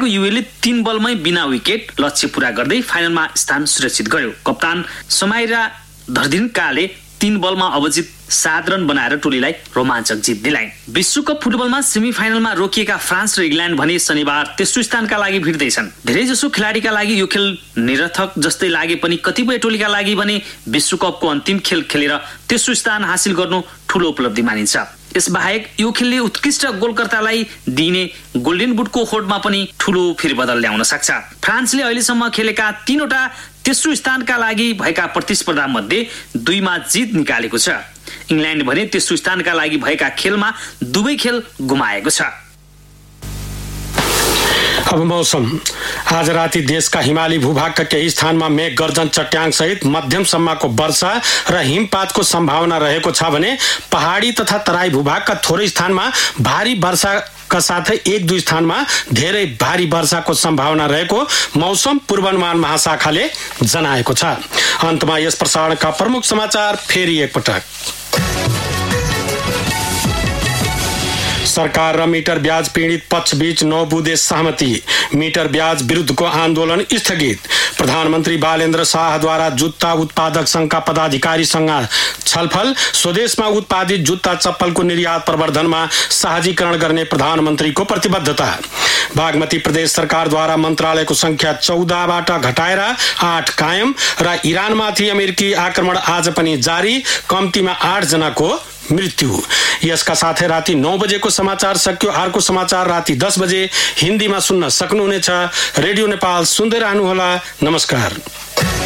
रहेको युएले 3 बलमै बिना विकेट लक्ष्य पूरा गर्दै फाइनलमा स्थान सुरक्षित गर्यो। कप्तान समाइरा धर्दिनकाले 3 बलमा अभिजित 7 रन बनाएर टोलीलाई रोमाञ्चक जित दिलाइन्। विश्वकप फुटबलमा सेमिफाइनलमा रोकिएका फ्रान्स र इङ्ल्यान्ड भने शनिबार तेस्रो स्थानका लागि भिड्दैछन्। धेरैजसो खेलाडीका लागि यो खेल निरर्थक जस्तै लागे पनि कतिपय टोलीका लागि भने विश्वकपको अन्तिम खेल खेलेर तेस्रो स्थान हासिल गर्नु ठूलो उपलब्धि मानिन्छ। यसबाहेक यो खेलले उत्कृष्ट गोलकर्तालाई दिइने गोल्डन बुटको होडमा पनि ठूलो फेरबदल ल्याउन सक्छ। फ्रान्सले अहिलेसम्म खेलेका 3वटा तेस्रो स्थानका लागि भएका प्रतिस्पर्धा मध्ये 2 मा जित निकालेको छ। इङ्ल्यान्ड भने तेस्रो स्थानका लागि भएका खेलमा 2 खेल गुमाएको छ। अब मौसम। आज राति देशका हिमाली भूभागका केही स्थानमा मेघ गर्जन चट्याङ सहित मध्यमसम्मको वर्षा र हिमपातको सम्भावना रहेको छ भने पहाडी तथा तराई भूभागका थोरै स्थानमा भारी वर्षाका साथै 1-2 स्थानमा धेरै भारी वर्षाको सम्भावना रहेको मौसम पूर्वानुमान महाशाखाले जनाएको छ। अन्तमा यस प्रसारणका प्रमुख समाचार फेरि एकपटक। सरकार र मिटर ब्याज पीडित पक्षबीच 9 बुँदे सहमति। मिटर ब्याज विरुद्धको आन्दोलन स्थगित। प्रधानमन्त्री बालेन्द्र शाहद्वारा जुत्ता उत्पादक संघका पदाधिकारीसँग छलफल। स्वदेशमा उत्पादित जुत्ता चप्पलको निर्यात प्रवर्धनमा सहजीकरण गर्ने प्रधानमन्त्रीको प्रतिबद्धता। बागमती प्रदेश सरकारद्वारा मन्त्रालयको संख्या 14बाट घटाएर 8 कायम र इरानमाथि अमेरिकी आक्रमण आज पनि जारी, कम्तीमा 8 जनाको मृत्यु। यसका साथै राति 9 बजेको समाचार सकियो। अर्को समाचार राति 10 बजे हिन्दीमा सुन्न सक्नुहुनेछ। रेडियो नेपाल सुन्दै रहनुहोला। नमस्कार।